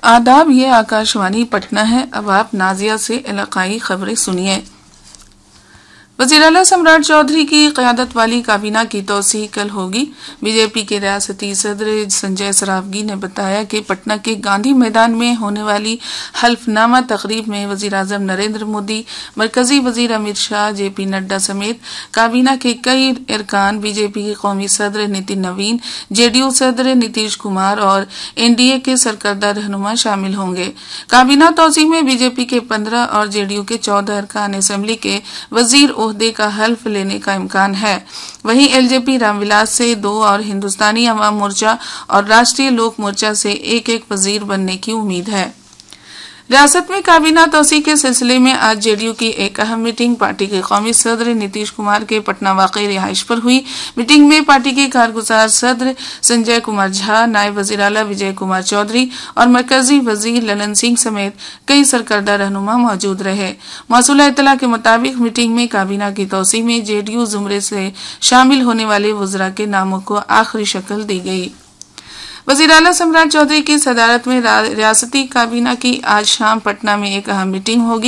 आदाब, ये आकाशवाणी पटना है। अब आप नाजिया से इलाकाई खबरें सुनिए। वज़ीर-ए-आला सम्राट चौधरी की क़यादत वाली काबीना की तौसीह कल होगी। बीजेपी के रियासती सदर संजय सरावगी ने बताया कि पटना के गांधी मैदान में होने वाली हल्फनामा तकरीब में वज़ीर-ए-आज़म नरेंद्र मोदी, मरकजी वज़ीर अमित शाह, जेपी नड्डा समेत काबीना के कई अरकान, बीजेपी के कौमी सदर नितिन नवीन, जेडीयू सदर नीतीश कुमार और एनडीए के सरकर्दा रहनुमा शामिल होंगे। काबीना तौसीह में बीजेपी के 15 और जेडीयू के 14 अरकान असेंबली के वजीर ओहदे का हल्फ लेने का इम्कान है। वहीं एलजेपी रामविलास से 2 और हिंदुस्तानी अवाम मोर्चा और राष्ट्रीय लोक मोर्चा से एक वजीर बनने की उम्मीद है। रियासत में काबीना तौसीह के सिलसिले में आज जेडीयू की एक अहम मीटिंग पार्टी के कौमी सदर नीतीश कुमार के पटना वाक़ई रिहाइश पर हुई। मीटिंग में पार्टी के कारगुजार सदर संजय कुमार झा, नायब वज़ीर आला विजय कुमार चौधरी और मरकजी वजीर ललन सिंह समेत कई सरकर्दा रहनुमा मौजूद रहे। मौसूला इत्तला के मुताबिक मीटिंग में काबीना की तौसीह में जेडीयू जुमरे से शामिल होने वाले वज़रा के नामों को आखिरी शक्ल दी गई। वज़ीर-ए-आला सम्राट चौधरी की सदारत में रियासती काबीना की आज शाम पटना में एक अहम मीटिंग होगी।